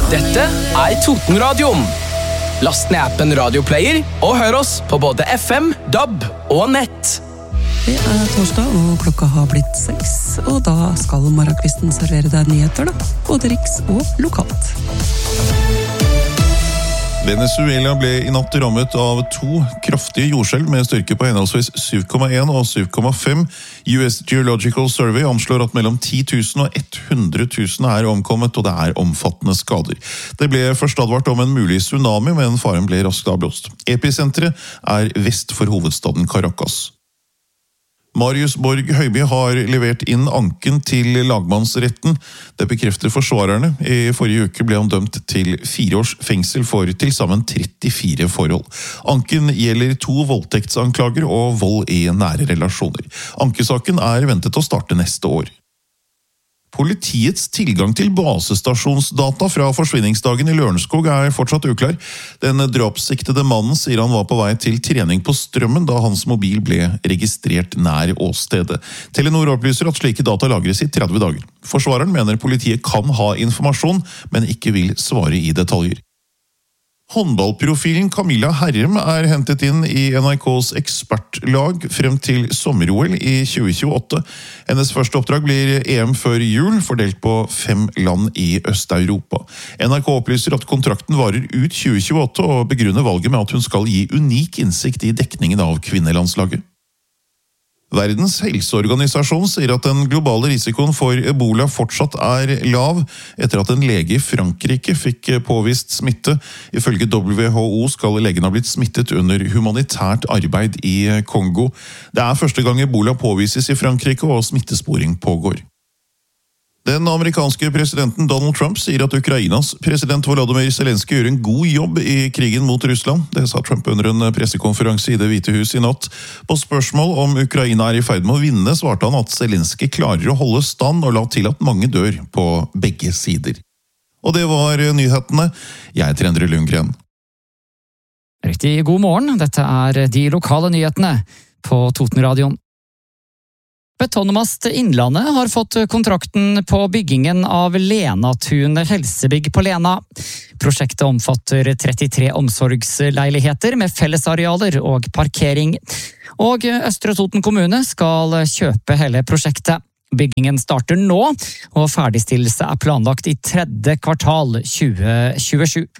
Dette Totenradioen. Last ned appen Radioplayer og hør oss på både FM, DAB og nett. Det torsdag, og klokka har blitt 6, og da skal morgenkvisten servere deg nyheter, da. Både riks og lokalt. Venezuela ble i natt rammet av 2 kraftige jordskjelv med styrke på henholdsvis 7,1 og 7,5. US Geological Survey anslår at mellom 10 000 og 100 000 omkommet, og det omfattende skader. Det ble først advart om en mulig tsunami, men faren ble raskt avblåst. Episenteret vest for hovedstaden Caracas. Marius Borg Høiby har levert inn anken til lagmannsretten. Det bekrefter forsvarerne. I forrige uke ble han dømt til 4 års fengsel for til sammen 34 forhold. Anken gjelder 2 voldtektsanklager og vold i nære relasjoner. Ankesaken ventet å starte neste år. Politiets tilgang til basestasjonsdata fra forsvinningsdagen i Lørenskog fortsatt uklar. Den drapssiktede mannen sier han var på vei til trening på Strømmen da hans mobil ble registrert nær åstedet. Telenor opplyser at slike data lagres i 30 dager. Forsvareren mener politiet kan ha informasjon, men ikke vil svare i detaljer. Håndballprofilen Camilla Herrem hentet inn i NRKs ekspertlag frem til sommer-OL i 2028. Hennes første oppdrag blir EM før jul, fordelt på 5 land i Øst-Europa. NRK opplyser at kontrakten varer ut 2028 og begrunner valget med at hun skal gi unik innsikt i dekningen av kvinnelandslaget. Verdens helseorganisasjon sier at den globale risikoen for Ebola fortsatt lav, etter at en lege i Frankrike fikk påvist smitte. Ifølge WHO skal legen ha blitt smittet under humanitært arbeid i Kongo. Det første gang Ebola påvises i Frankrike, og smittesporing pågår. Den amerikanske presidenten Donald Trump sier at Ukrainas president Volodymyr Zelenskyj gjør en god jobb i krigen mot Russland. Det sa Trump under en pressekonferanse i Det hvite hus i natt. På spørsmål om Ukraina i ferd med å vinne, svarte han at Zelenskyj klarer å holde stand og la til at mange dør på begge sider. Og det var nyhetene. Jeg heter Endre Lundgren. Riktig god morgen, dette de lokale nyhetene på Totenradioen. Betonmast Innlandet har fått kontrakten på byggingen av Lenatun helsebygg på Lena. Prosjektet omfatter 33 omsorgsleiligheter med fellesarealer og parkering. Og Østre Toten kommune skal kjøpe hele prosjektet. Byggingen starter nå, og ferdigstillelse planlagt i 3. kvartal 2027.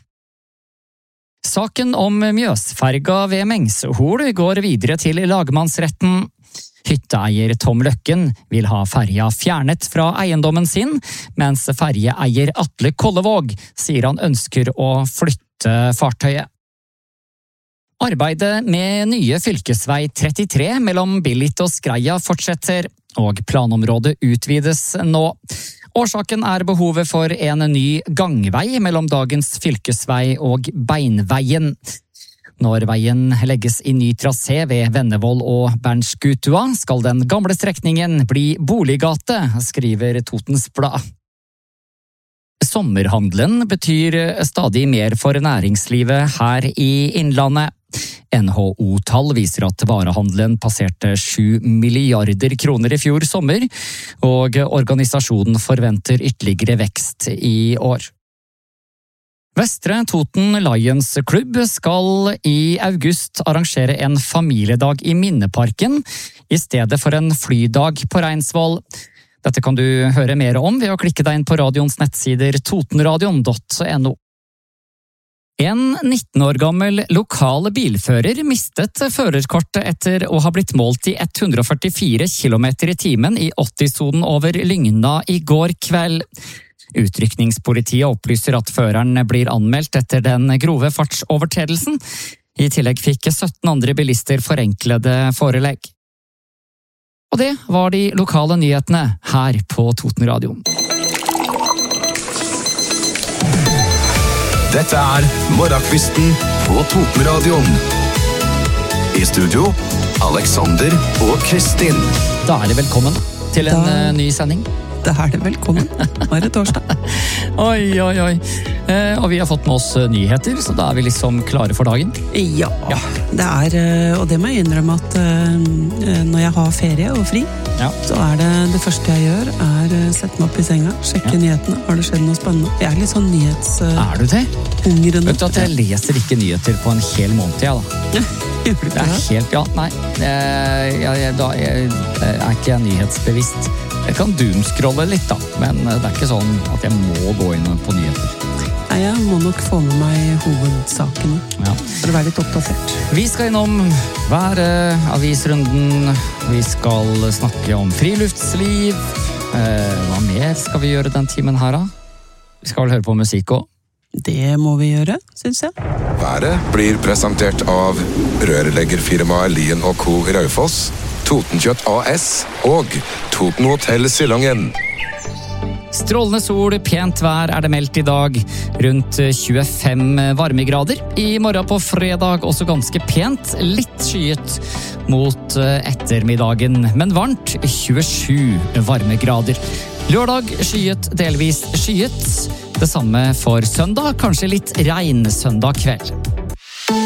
Saken om Mjøsferga ved Mengshol går videre til lagmannsretten. Hytteeier Tom Løkken vil ha ferja fjernet fra eiendommen sin, mens ferjeeier Atle Kollevåg sier han ønsker å flytte fartøyet. Arbeidet med nye fylkesvei 33 mellom Billit og Skreia fortsetter, og planområdet utvides nå. Årsaken behovet for en ny gangvei mellom dagens fylkesvei og Beinveien. Når veien legges i ny trasé ved Vennevoll og Bernskutua, skal den gamle strekningen bli boliggate, skriver Totens Blad. Sommerhandelen betyr stadig mer for næringslivet her i Innlandet. NHO-tall viser at varehandelen passerte 7 milliarder kroner i fjor sommer, og organisasjonen forventer ytterligere vekst i år. Vestre Toten Lions Klubb skal i august arrangere en familiedag i Minneparken, i stedet for en flydag på Reinsvoll. Dette kan du høre mer om ved å klikke deg inn på radions nettsider totenradion.no. En 19 år gammel lokal bilfører mistet førerkortet etter å ha blitt målt i 144 km i timen i 80-sonen over Lygna i går kveld. Utrykningspolitiet opplyser at føreren blir anmeldt etter den grove fartsovertredelsen. I tillegg fikk 17 andre bilister forenklede forelegg. Og det var de lokale nyhetene her på Totenradioen. Dette morgenkvisten på Totenradioen. I studio, Alexander og Kristin. Da det velkommen til en ny sending. Da det velkommen. Nå det torsdag. Oi. Og vi har fått med oss nyheter, så da er vi liksom klare for dagen. Ja, det og det må jeg innrømme at når jeg har ferie og fri, så det første jeg gjør sette meg opp i senga, sjekke nyhetene. Har det skjedd noe spennende? Jeg litt sånn Er du det? Hungrende. Vet du at jeg leser ikke nyheter på en hel måned, da. Det helt, nei. Da er ikke jeg nyhetsbevisst. Jeg kan doomscrolle litt da, men det er ikke sånn at jeg må gå inn på nyheter. Nei, jeg må nok få med meg hovedsakene for å være litt oppdatert. Vi skal innom avisrunden, vi skal snakke om friluftsliv. Hva mer skal vi gjøre den timen her da? Vi skal vel høre på musikk også. Det må vi gjøre, synes jeg. Været blir presentert av rørleggerfirmaet Lien & Co. Raufoss, Totenkjøtt AS og Toten Hotel Silongen. Strålende sol, pent vær det meldt i dag. Rundt 25 varmegrader. I morgen på fredag også ganske pent. Litt skyet mot ettermiddagen, men varmt 27 varmegrader. Lørdag skyet, delvis skyet. Det samme for søndag, kanskje litt regn søndag kveld.